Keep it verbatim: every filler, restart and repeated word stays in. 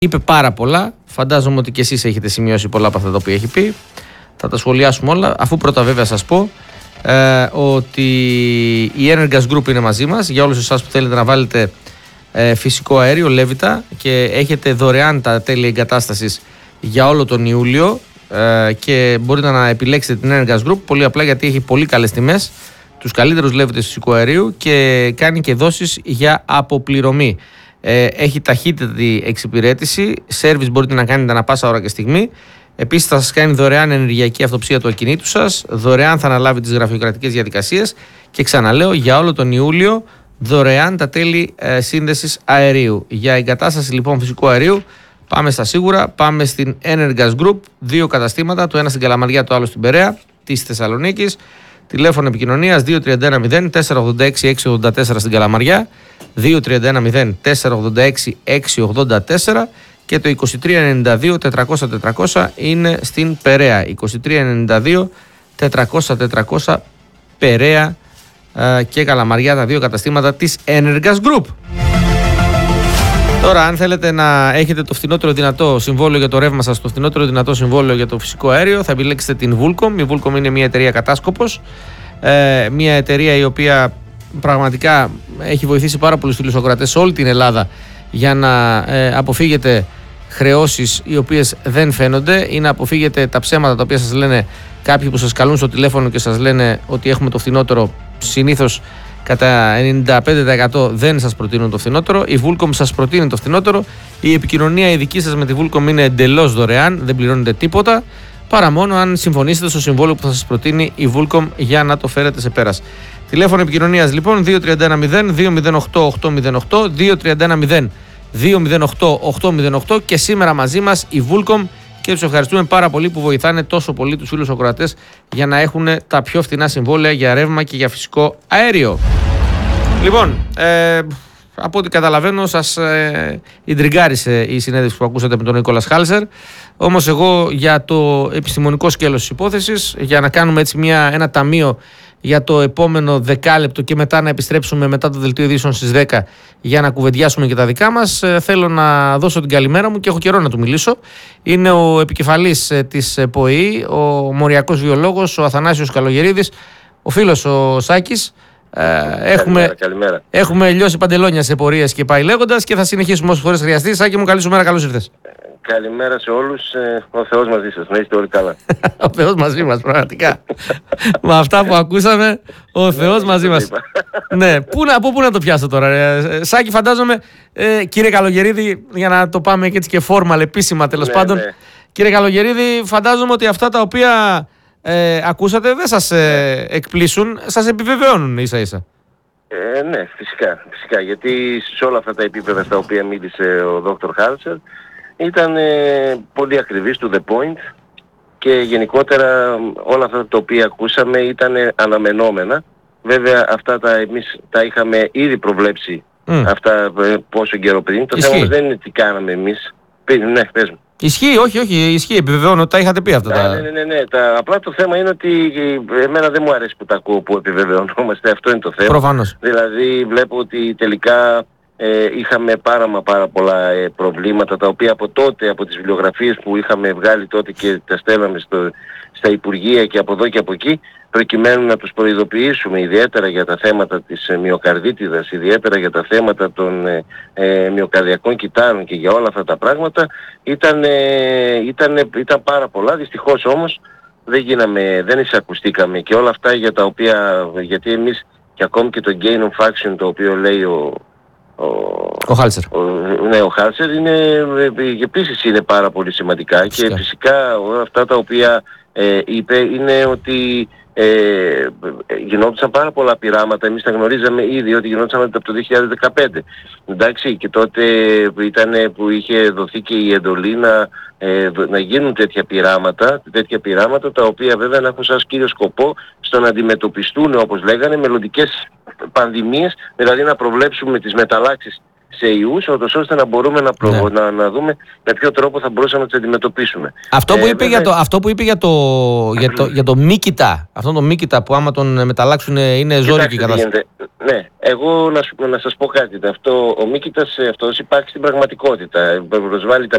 είπε πάρα πολλά. Φαντάζομαι ότι και εσείς έχετε σημειώσει πολλά από αυτά τα οποία έχει πει. Θα τα σχολιάσουμε όλα. Αφού πρώτα βέβαια σας πω ε, ότι η Energas Group είναι μαζί μας. Για όλους εσάς που θέλετε να βάλετε ε, φυσικό αέριο, Λέβητα, και έχετε δωρεάν τα τέλη εγκατάστασης για όλο τον Ιούλιο ε, και μπορείτε να επιλέξετε την Energas Group πολύ απλά, γιατί έχει πολύ καλές τιμές, τους καλύτερους Λέβητες φυσικού αερίου και κάνει και δόσεις για αποπληρωμή. Ε, έχει ταχύτατη εξυπηρέτηση, σέρβις μπορείτε να κάνετε ανά πάσα ώρα και στιγμή. Επίσης θα σας κάνει δωρεάν ενεργειακή αυτοψία του ακινήτου σας, δωρεάν θα αναλάβει τις γραφειοκρατικές διαδικασίες και ξαναλέω για όλο τον Ιούλιο δωρεάν τα τέλη ε, σύνδεσης αερίου. Για εγκατάσταση λοιπόν φυσικού αερίου πάμε στα σίγουρα, πάμε στην Energas Group, δύο καταστήματα, το ένα στην Καλαμαριά, το άλλο στην Περαία της Θεσσαλονίκης. Τηλέφωνο επικοινωνίας δύο τρία ένα μηδέν τέσσερα ογδόντα έξι έξι ογδόντα τέσσερα στην Καλαμαριά, δύο τρία ένα μηδέν τέσσερα ογδόντα έξι έξι ογδόντα τέσσερα και το είκοσι τρία ενενήντα δύο τετρακόσια τετρακόσια είναι στην Περαία. είκοσι τρία ενενήντα δύο τετρακόσια τετρακόσια Περαία ε, και Καλαμαριά, τα δύο καταστήματα της Energas Group. Τώρα, αν θέλετε να έχετε το φθηνότερο δυνατό συμβόλαιο για το ρεύμα σας, το φθηνότερο δυνατό συμβόλαιο για το φυσικό αέριο, θα επιλέξετε την Vulcom. Η Vulcom είναι μια εταιρεία κατάσκοπος, ε, μια εταιρεία η οποία πραγματικά έχει βοηθήσει πάρα πολλούς φίλους ακροατές σε όλη την Ελλάδα για να ε, αποφύγετε χρεώσεις οι οποίες δεν φαίνονται ή να αποφύγετε τα ψέματα τα οποία σας λένε κάποιοι που σας καλούν στο τηλέφωνο και σας λένε ότι έχουμε το φθηνότερο. Συνήθως κατά ενενήντα πέντε τοις εκατό δεν σας προτείνουν το φθηνότερο. Η Vulcom σας προτείνει το φθηνότερο. Η επικοινωνία η δική σας με τη Vulcom είναι εντελώς δωρεάν, δεν πληρώνετε τίποτα, παρά μόνο αν συμφωνήσετε στο συμβόλαιο που θα σας προτείνει η Vulcom για να το φέρετε σε πέρας. Τηλέφωνο επικοινωνίας λοιπόν δύο τρία ένα μηδέν δύο μηδέν οκτώ οκτώ μηδέν οκτώ, δύο τρία ένα μηδέν δύο μηδέν οκτώ οκτώ μηδέν οκτώ και σήμερα μαζί μας η Vulcom, και τους ευχαριστούμε πάρα πολύ που βοηθάνε τόσο πολύ τους φίλους ακροατές για να έχουν τα πιο φθηνά συμβόλαια για ρεύμα και για φυσικό αέριο. Λοιπόν, ε, από ό,τι καταλαβαίνω σας ε, ιντριγκάρισε η συνέντευξη που ακούσατε με τον Νίκολας Χάλσερ. Όμως εγώ για το επιστημονικό σκέλος της υπόθεσης, για να κάνουμε έτσι μια, ένα ταμείο για το επόμενο δεκάλεπτο και μετά να επιστρέψουμε μετά το δελτίο ειδήσεων στις δέκα για να κουβεντιάσουμε και τα δικά μας, ε, θέλω να δώσω την καλημέρα μου και έχω καιρό να του μιλήσω. Είναι ο επικεφαλής ε, της ΠΟΗ, ο μοριακός βιολόγος, ο Αθανάσιος Καλογερίδης, ο φίλος ο Σάκης. Ε, έχουμε, καλημέρα, καλημέρα. έχουμε λιώσει παντελόνια σε πορείες και πάει λέγοντας και θα συνεχίσουμε όσες φορές χρειαστεί. Σάκη μου, καλή σου μέρα, καλώς ήρθες. Καλημέρα σε όλους, ε, ο Θεός μαζί σας, να είστε όλοι καλά. Ο Θεός μαζί μας, πραγματικά. Με αυτά που ακούσαμε, ο Θεός μαζί μας. Ναι, πού να, από πού να το πιάσω τώρα, ε, Σάκη, φαντάζομαι, ε, κύριε Καλογερίδη, για να το πάμε και έτσι και formal, επίσημα τέλος ναι, πάντων. Ναι. Κύριε Καλογερίδη, φαντάζομαι ότι αυτά τα οποία ε, ακούσατε δεν σας ε, εκπλήσουν, σας επιβεβαιώνουν ίσα ίσα. Ε, ναι, φυσικά, φυσικά, γιατί σε όλα αυτά τα επίπεδα στα οποία μίλησε ο δόκτωρ Χάλσερ ήταν ε, πολύ ακριβής to the point και γενικότερα όλα αυτά τα οποία ακούσαμε ήταν αναμενόμενα. Βέβαια αυτά τα εμείς τα είχαμε ήδη προβλέψει mm. αυτά ε, πόσο καιρό πριν. Το θέμα δεν είναι τι κάναμε εμείς. Ναι, πες μου. Ισχύει, όχι, όχι, ισχύει. Επιβεβαιώνω ότι τα είχατε πει αυτά. Ναι, ναι, ναι, ναι. Τα, απλά το θέμα είναι ότι εμένα δεν μου αρέσει που τα ακούω που επιβεβαιωνόμαστε. Αυτό είναι το θέμα. Προφανώς. Δηλαδή βλέπω ότι τελικά ε, είχαμε πάρα μα πάρα πολλά ε, προβλήματα τα οποία από τότε, από τις βιβλιογραφίες που είχαμε βγάλει τότε και τα στέλναμε στο, στα Υπουργεία και από εδώ και από εκεί, προκειμένου να τους προειδοποιήσουμε ιδιαίτερα για τα θέματα της ε, μυοκαρδίτιδας, ιδιαίτερα για τα θέματα των ε, ε, μυοκαρδιακών κυτάρων και για όλα αυτά τα πράγματα, ήταν, ε, ήταν, ήταν πάρα πολλά. Δυστυχώς όμως δεν γίναμε, δεν εισακουστήκαμε και όλα αυτά για τα οποία, γιατί εμείς και ακόμη και το gain of action το οποίο λέει ο Ο, ο Χάλσερ. Ο, ναι, ο Χάλσερ είναι, επίσης είναι πάρα πολύ σημαντικά φυσικά. Και φυσικά όλα αυτά τα οποία ε, είπε είναι ότι ε, γινόντουσαν πάρα πολλά πειράματα. Εμείς τα γνωρίζαμε ήδη ότι γινόντουσαν από το δύο χιλιάδες δεκαπέντε. Εντάξει, και τότε ήταν που είχε δοθεί και η εντολή να, ε, να γίνουν τέτοια πειράματα, τέτοια πειράματα τα οποία βέβαια να έχουν σαν κύριο σκοπό στο να αντιμετωπιστούν, όπως λέγανε, μελλοντικές πανδημίες, δηλαδή να προβλέψουμε τις μεταλλάξεις σε ιούς, ώστε να μπορούμε να, προ... ναι. να, να δούμε με ποιο τρόπο θα μπορούσαμε να τις αντιμετωπίσουμε. Αυτό που ε, είπε, βέβαια... για, το, αυτό που είπε για το, για το, για το μύκητα, αυτό το μύκητα που άμα τον μεταλλάξουν είναι ζώρικη η κατάσταση. Ναι, εγώ να, σου, να σας πω κάτι. Αυτό, ο μύκητας αυτός υπάρχει στην πραγματικότητα. Προσβάλλει τα